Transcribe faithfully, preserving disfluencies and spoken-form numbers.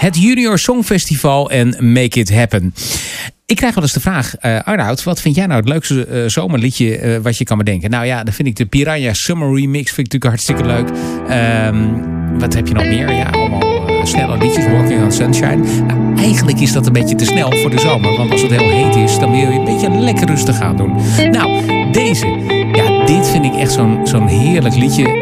Het Junior Songfestival en Make It Happen. Ik krijg wel eens de vraag, uh, Arnoud, wat vind jij nou het leukste uh, zomerliedje uh, wat je kan bedenken? Nou ja, dan vind ik de Piranha Summer Remix vind ik natuurlijk hartstikke leuk. Um, wat heb je nog meer? Ja, allemaal uh, snelle liedjes, Walking on Sunshine. Nou, eigenlijk is dat een beetje te snel voor de zomer, want als het heel heet is, dan wil je een beetje lekker rustig gaan doen. Nou, deze, ja, dit vind ik echt zo'n, zo'n heerlijk liedje.